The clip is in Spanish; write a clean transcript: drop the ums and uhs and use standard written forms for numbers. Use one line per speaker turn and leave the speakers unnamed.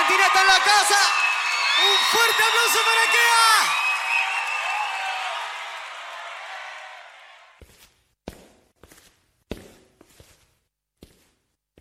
Tineta en la casa. Un fuerte aplauso para Kea.